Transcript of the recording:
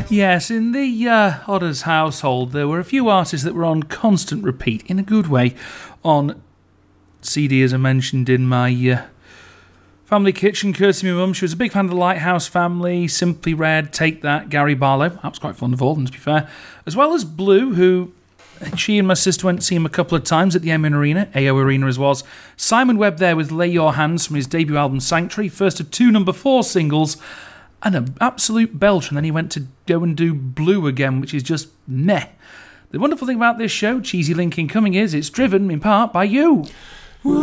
Yes, in the Odders household, there were a few artists that were on constant repeat, in a good way, on CD, as I mentioned in my family kitchen, courtesy of my mum. She was a big fan of the Lighthouse Family, Simply Red, Take That, Gary Barlow. That was quite fond of all of them, to be fair. As well as Blue, who she and my sister went to see him a couple of times at the AO Arena as was. Simon Webb there with Lay Your Hands from his debut album Sanctuary, first of 2 number 4 singles, and an absolute belter, and then he went to go and do Blue again, which is just meh. The wonderful thing about this show, Cheesy Link Incoming, is it's driven in part by you.